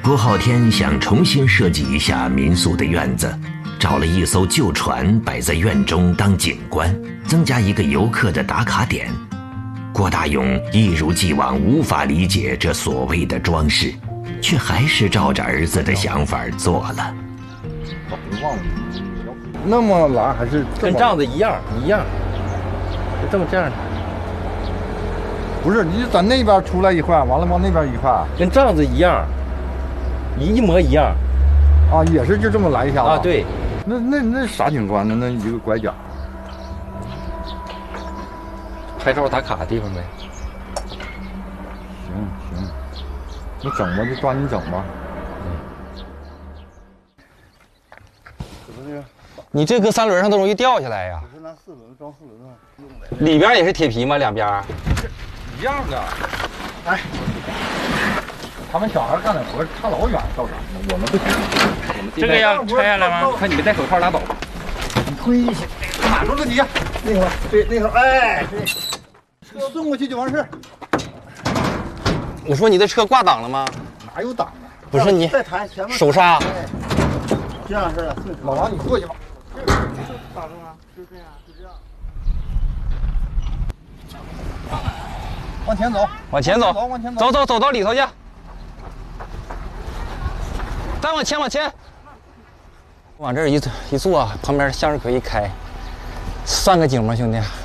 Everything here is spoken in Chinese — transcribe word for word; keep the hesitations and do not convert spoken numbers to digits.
郭浩天想重新设计一下民宿的院子，找了一艘旧船摆在院中当景观，增加一个游客的打卡点。郭大勇一如既往无法理解这所谓的装饰，却还是照着儿子的想法做了。 我忘了，那么来还是跟这样子一样一样，就这么这样。 不是，你在那边出来一块，完了往那边一块， 跟这样子一样，一模一样。 啊，也是就这么来一下子啊，对。 那那那啥景观呢？那一个拐角。 拍照打卡的地方呗。 行行，那整吧，就抓紧整吧。 嗯。你这搁三轮上都容易掉下来呀。 我是拿四轮装四轮上用的。 里边也是铁皮吗？两边？ 一样的。哎，他们小孩干的活差老远，到咱们我们不行。 这个要拆下来吗？看你没戴手套拉倒。 你推一下，卡住自己。那会儿，对，那会儿，哎，对。车送过去就完事。 我说你的车挂档了吗？ 哪有档啊？ 不是你再抬前面手刹。 这样式的。老王，你过去吧。 打住啊！就这样，就这样。 往前走， 往前走， 往前走， 走走走到里头去。再往前，往前。往这儿一一坐，旁边向日葵一开，算个景吗，兄弟？